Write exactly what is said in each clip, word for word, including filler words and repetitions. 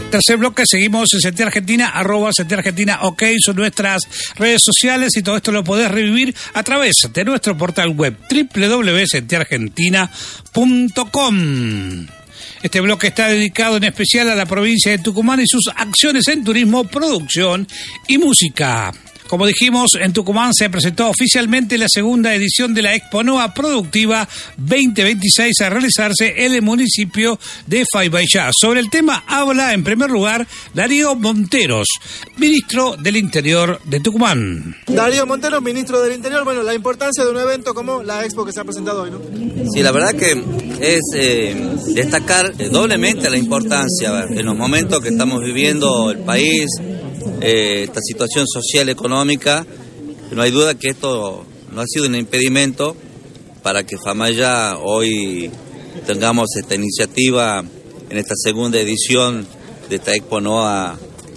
Tercer bloque, seguimos en Sentir Argentina, arroba Sentir Argentina, ok, son nuestras redes sociales y todo esto lo podés revivir a través de nuestro portal web doble u doble u doble u punto sentir argentina punto com. Este bloque está dedicado en especial a la provincia de Tucumán y sus acciones en turismo, producción y música. Como dijimos, en Tucumán se presentó oficialmente la segunda edición de la Exponoa Productiva veinte veintiséis a realizarse en el municipio de Faibayá. Sobre el tema habla, en primer lugar, Darío Monteros, ministro del Interior de Tucumán. Darío Monteros, ministro del Interior, bueno, la importancia de un evento como la Expo que se ha presentado hoy, ¿no? Sí, la verdad que es eh, destacar doblemente la importancia en los momentos que estamos viviendo el país, eh, esta situación social, económica. No hay duda que esto no ha sido un impedimento para que Famaillá hoy tengamos esta iniciativa en esta segunda edición de esta Exponoa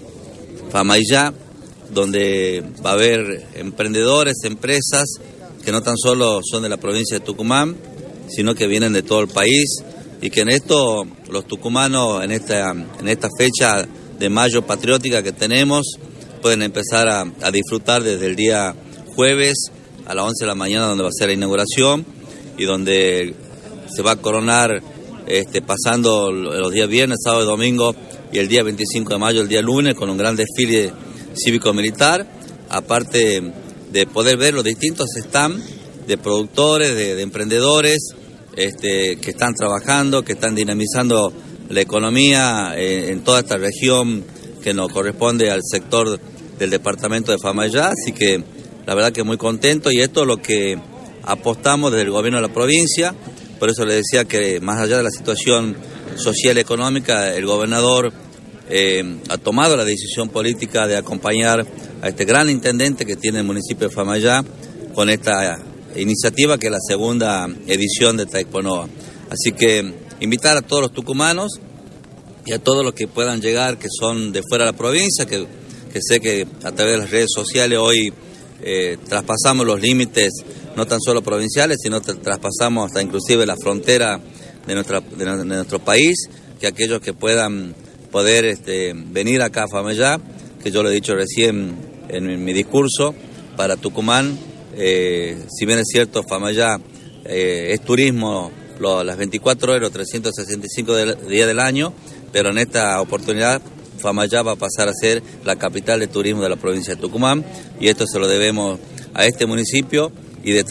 Famaillá, donde va a haber emprendedores, empresas que no tan solo son de la provincia de Tucumán, sino que vienen de todo el país, y que en esto los tucumanos, en esta, en esta fecha de mayo patriótica que tenemos, pueden empezar a, a disfrutar desde el día jueves a las once de la mañana, donde va a ser la inauguración, y donde se va a coronar este, pasando los días viernes, sábado y domingo, y el día veinticinco de mayo, el día lunes, con un gran desfile cívico-militar, aparte de poder ver los distintos stands de productores, de, de emprendedores, este, que están trabajando, que están dinamizando la economía en, en toda esta región que nos corresponde al sector del departamento de Famaillá. Así que la verdad que muy contento, y esto es lo que apostamos desde el gobierno de la provincia. Por eso le decía que más allá de la situación social y económica, el gobernador eh, ha tomado la decisión política de acompañar a este gran intendente que tiene el municipio de Famaillá con esta iniciativa que es la segunda edición de esta Exponoa. Así que invitar a todos los tucumanos y a todos los que puedan llegar, que son de fuera de la provincia, que, que sé que a través de las redes sociales hoy eh, traspasamos los límites no tan solo provinciales, sino que traspasamos hasta inclusive la frontera de, nuestra, de, de nuestro país, que aquellos que puedan poder este, venir acá a Famaillá, que yo lo he dicho recién en, en mi discurso, para Tucumán, eh, si bien es cierto, Famaillá eh, es turismo lo, las veinticuatro horas, los trescientos sesenta y cinco de, días del año, pero en esta oportunidad Famaillá va a pasar a ser la capital de turismo de la provincia de Tucumán, y esto se lo debemos a este municipio y de